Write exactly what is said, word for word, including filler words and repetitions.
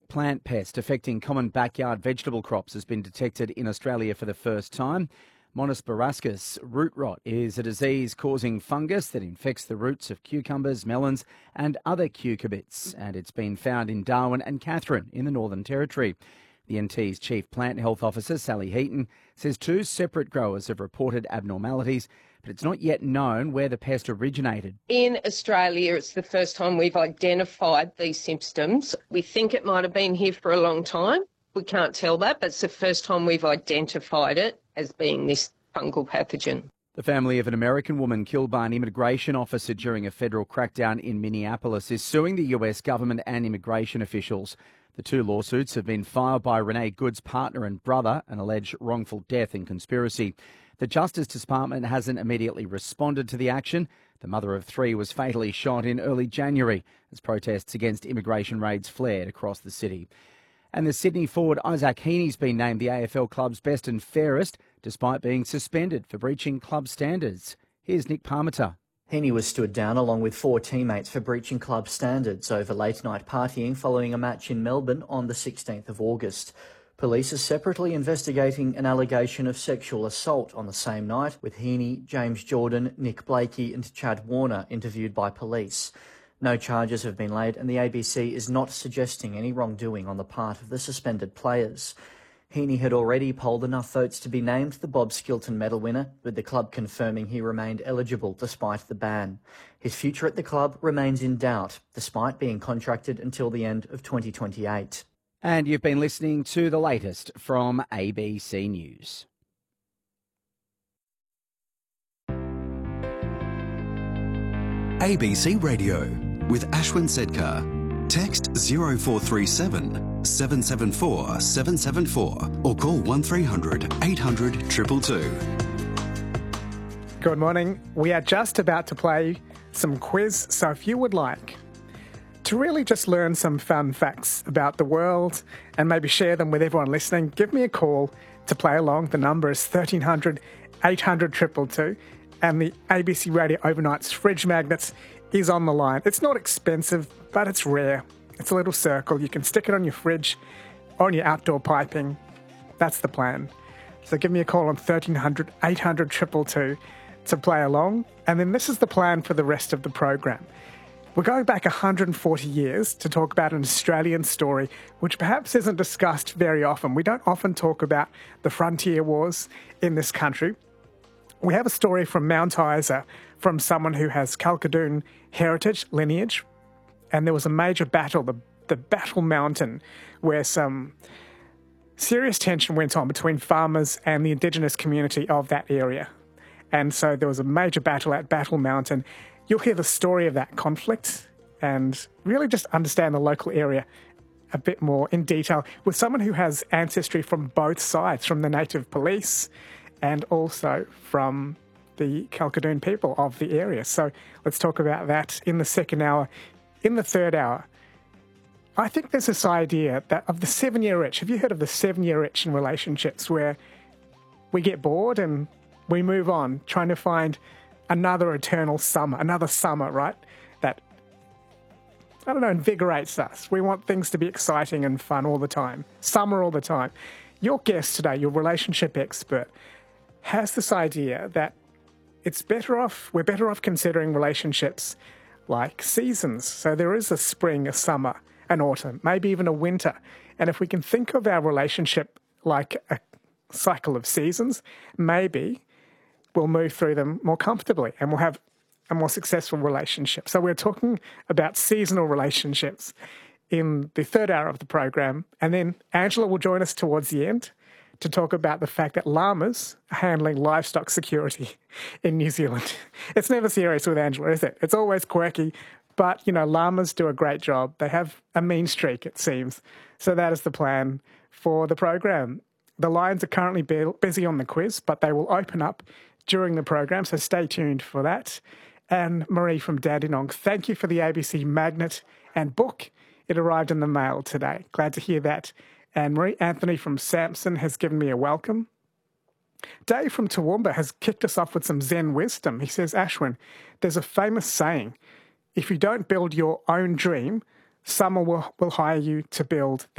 plant pest affecting common backyard vegetable crops has been detected in Australia for the first time. Monosporascus root rot is a disease causing fungus that infects the roots of cucumbers, melons and other cucurbits, and it's been found in Darwin and Katherine in the Northern Territory. The N T's Chief Plant Health Officer, Sally Heaton, says two separate growers have reported abnormalities, but it's not yet known where the pest originated. In Australia, it's the first time we've identified these symptoms. We think it might have been here for a long time. We can't tell that, but it's the first time we've identified it as being this fungal pathogen. The family of an American woman killed by an immigration officer during a federal crackdown in Minneapolis is suing the U S government and immigration officials. The two lawsuits have been filed by Renee Good's partner and brother, an alleged wrongful death and conspiracy. The Justice Department hasn't immediately responded to the action. The mother of three was fatally shot in early January as protests against immigration raids flared across the city. And the Sydney forward Isaac Heaney's been named the A F L club's best and fairest, despite being suspended for breaching club standards. Here's Nick Parmenter. Heaney was stood down along with four teammates for breaching club standards over late-night partying following a match in Melbourne on the sixteenth of August. Police are separately investigating an allegation of sexual assault on the same night, with Heaney, James Jordan, Nick Blakey and Chad Warner interviewed by police. No charges have been laid and the A B C is not suggesting any wrongdoing on the part of the suspended players. Heaney had already polled enough votes to be named the Bob Skilton medal winner, with the club confirming he remained eligible despite the ban. His future at the club remains in doubt, despite being contracted until the end of twenty twenty-eight. And you've been listening to the latest from A B C News. A B C Radio with Ashwin Sedkar. Text zero four three seven, seven seven four, seven seven four or call one three hundred, eight hundred, two two two. Good morning. We are just about to play some quiz, so if you would like to really just learn some fun facts about the world and maybe share them with everyone listening, give me a call to play along. The number is thirteen hundred, eight hundred, two two two, and the A B C Radio Overnight's Fridge Magnets is on the line. It's not expensive, but it's rare. It's a little circle. You can stick it on your fridge, on your outdoor piping. That's the plan. So give me a call on thirteen hundred, eight hundred, two two two to play along. And then this is the plan for the rest of the program. We're going back one hundred forty years to talk about an Australian story which perhaps isn't discussed very often. We don't often talk about the frontier wars in this country. We have a story from Mount Isa from someone who has Kalkadoon heritage, lineage, and there was a major battle, the, the Battle Mountain, where some serious tension went on between farmers and the Indigenous community of that area. And so there was a major battle at Battle Mountain. You'll hear the story of that conflict and really just understand the local area a bit more in detail with someone who has ancestry from both sides, from the native police and also from the Kalkadoon people of the area. So let's talk about that in the second hour. In the third hour, I think there's this idea that of the seven-year itch. Have you heard of the seven-year itch in relationships where we get bored and we move on, trying to find another eternal summer, another summer, right? That, I don't know, invigorates us. We want things to be exciting and fun all the time, summer all the time. Your guest today, your relationship expert, has this idea that it's better off, we're better off considering relationships like seasons. So there is a spring, a summer, an autumn, maybe even a winter. And if we can think of our relationship like a cycle of seasons, maybe we'll move through them more comfortably and we'll have a more successful relationship. So we're talking about seasonal relationships in the third hour of the program. And then Angela will join us towards the end to talk about the fact that llamas are handling livestock security in New Zealand. It's never serious with Angela, is it? It's always quirky, but, you know, llamas do a great job. They have a mean streak, it seems. So that is the plan for the program. The lines are currently busy on the quiz, but they will open up during the program, so stay tuned for that. And Marie from Dandenong, thank you for the A B C magnet and book. It arrived in the mail today. Glad to hear that. And Marie Anthony from Samson has given me a welcome. Dave from Toowoomba has kicked us off with some Zen wisdom. He says, Ashwin, there's a famous saying, if you don't build your own dream, someone will, will hire you to build